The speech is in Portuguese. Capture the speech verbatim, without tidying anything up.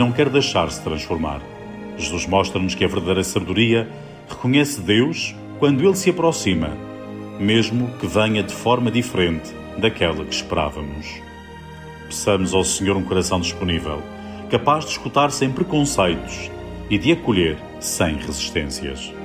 não quer deixar-se transformar. Jesus mostra-nos que a verdadeira sabedoria reconhece Deus quando Ele se aproxima, mesmo que venha de forma diferente daquela que esperávamos. Peçamos ao Senhor um coração disponível, capaz de escutar sem preconceitos e de acolher sem resistências.